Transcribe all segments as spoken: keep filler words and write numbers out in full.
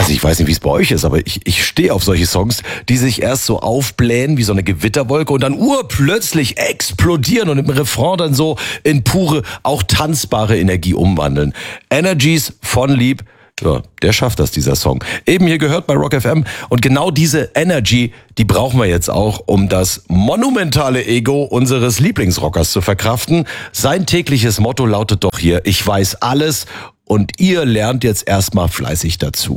Also ich weiß nicht, wie es bei euch ist, aber ich, ich stehe auf solche Songs, die sich erst so aufblähen wie so eine Gewitterwolke und dann urplötzlich explodieren und im Refrain dann so in pure, auch tanzbare Energie umwandeln. Energies von Lieb. Ja, der schafft das, dieser Song. Eben hier gehört bei Rock F M. Und genau diese Energy, die brauchen wir jetzt auch, um das monumentale Ego unseres Lieblingsrockers zu verkraften. Sein tägliches Motto lautet doch hier: Ich weiß alles und ihr lernt jetzt erstmal fleißig dazu.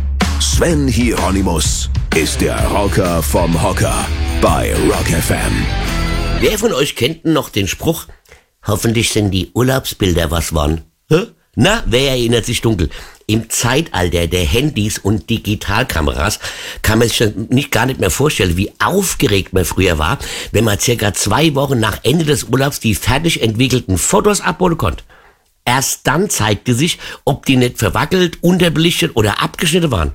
Sven Hieronymus ist der Rocker vom Hocker bei Rock F M. Wer von euch kennt noch den Spruch: Hoffentlich sind die Urlaubsbilder was waren? Hä? Na, wer erinnert sich dunkel? Im Zeitalter der Handys und Digitalkameras kann man sich nicht gar nicht mehr vorstellen, wie aufgeregt man früher war, wenn man circa zwei Wochen nach Ende des Urlaubs die fertig entwickelten Fotos abholen konnte. Erst dann zeigte sich, ob die nicht verwackelt, unterbelichtet oder abgeschnitten waren.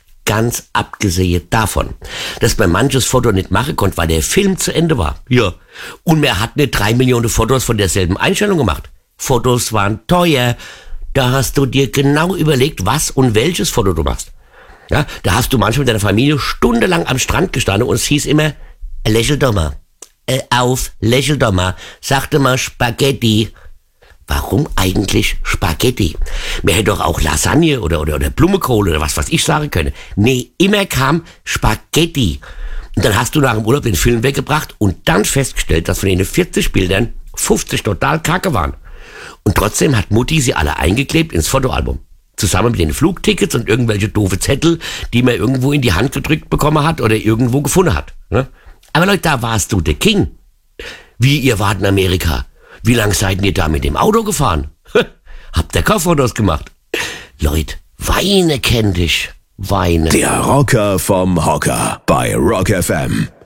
Ganz abgesehen davon, dass man manches Foto nicht machen konnte, weil der Film zu Ende war. Ja. Und man hat nicht drei Millionen Fotos von derselben Einstellung gemacht. Fotos waren teuer. Da hast du dir genau überlegt, was und welches Foto du machst. Ja, da hast du manchmal mit deiner Familie stundenlang am Strand gestanden und es hieß immer: Lächel doch mal. Äh, auf, lächel doch mal. Sagte mal Spaghetti. Warum eigentlich Spaghetti? Man hätte doch auch Lasagne oder, oder, oder Blumenkohl oder was, was ich sagen können. Nee, immer kam Spaghetti. Und dann hast du nach dem Urlaub den Film weggebracht und dann festgestellt, dass von den vierzig Bildern fünfzig total kacke waren. Und trotzdem hat Mutti sie alle eingeklebt ins Fotoalbum. Zusammen mit den Flugtickets und irgendwelche doofe Zettel, die man irgendwo in die Hand gedrückt bekommen hat oder irgendwo gefunden hat. Ne? Aber Leute, da warst du der King. Wie, ihr wart in Amerika? Wie lang seid ihr da mit dem Auto gefahren? Habt ihr Kauffotos gemacht? Leute, Weine kenn dich. Weine. Der Rocker vom Hocker bei Rock F M.